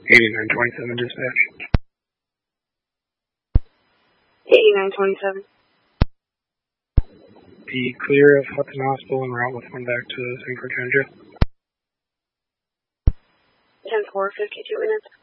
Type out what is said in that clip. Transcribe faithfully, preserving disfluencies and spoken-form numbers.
eighty-nine twenty-seven dispatch. eighty-nine twenty-seven. Be clear of Hudson Hospital and route with one back to Saint Croix County Jail. ten four, fifty-two minutes.